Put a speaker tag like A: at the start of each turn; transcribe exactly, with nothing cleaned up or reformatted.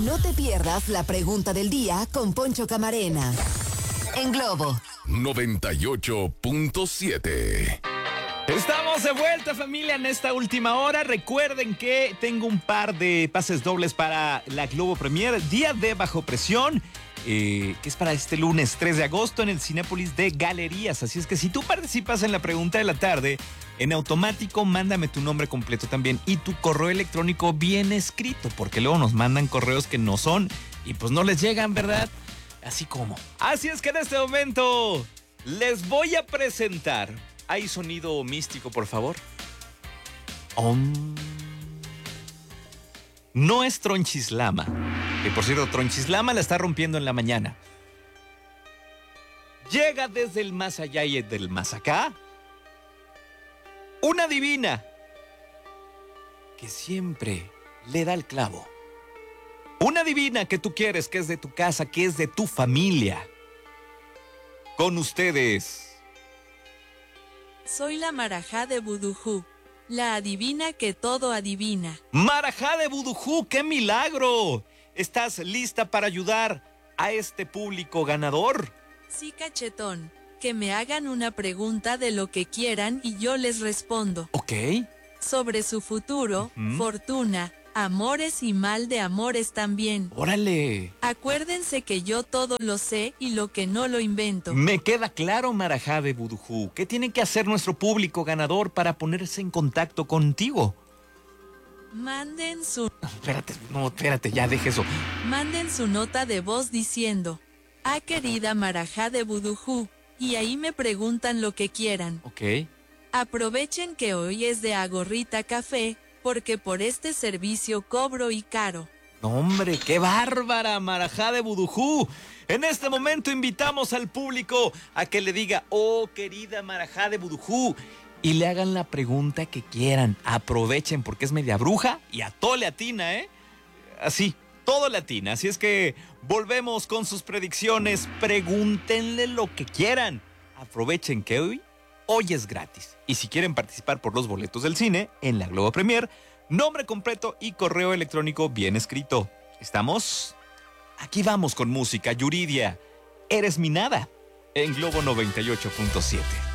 A: No te pierdas la pregunta del día con Poncho Camarena. En Globo
B: noventa y ocho punto siete.
C: Estamos de vuelta, familia, en esta última hora. Recuerden que tengo un par de pases dobles para la Globo Premier, Día de Bajo Presión, eh, que es para este lunes tres de agosto en el Cinépolis de Galerías. Así es que si tú participas en la pregunta de la tarde, en automático mándame tu nombre completo también y tu correo electrónico bien escrito, porque luego nos mandan correos que no son y pues no les llegan, ¿verdad? Así como. Así es que en este momento les voy a presentar. ¿Hay sonido místico, por favor? Om. No es Tronchislama. Que por cierto, Tronchislama la está rompiendo en la mañana. Llega desde el más allá y del más acá una divina que siempre le da el clavo. Una divina que tú quieres, que es de tu casa, que es de tu familia. Con ustedes.
D: Soy la Marajá de Budujú, la adivina que todo adivina.
C: Marajá de Budujú, ¡qué milagro! ¿Estás lista para ayudar a este público ganador?
D: Sí, cachetón, que me hagan una pregunta de lo que quieran y yo les respondo.
C: Ok.
D: Sobre su futuro,
C: Uh-huh.
D: fortuna, amores y mal de amores también.
C: ¡Órale!
D: Acuérdense que yo todo lo sé y lo que no lo invento.
C: Me queda claro, Marajá de Budujú. ¿Qué tiene que hacer nuestro público ganador para ponerse en contacto contigo?
D: Manden su...
C: Espérate, no, espérate, ya deje eso.
D: Manden su nota de voz diciendo: ah, querida Marajá de Budujú, y ahí me preguntan lo que quieran.
C: Ok.
D: Aprovechen que hoy es de Agorrita Café, porque por este servicio cobro y caro.
C: No, hombre, qué bárbara, Marajá de Budujú. En este momento invitamos al público a que le diga, oh, querida Marajá de Budujú, y le hagan la pregunta que quieran. Aprovechen porque es media bruja y a todo le atina, ¿eh? Así, todo le atina. Así es que volvemos con sus predicciones. Pregúntenle lo que quieran. Aprovechen que hoy, hoy es gratis. Y si quieren participar por los boletos del cine en la Globo Premier, nombre completo y correo electrónico bien escrito. ¿Estamos? Aquí vamos con música. Yuridia, eres mi nada. En Globo noventa y ocho punto siete.